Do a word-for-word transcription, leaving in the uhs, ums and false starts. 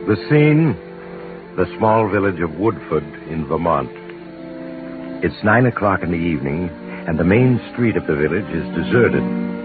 The scene, the small village of Woodford in Vermont. It's nine o'clock in the evening, and the main street of the village is deserted.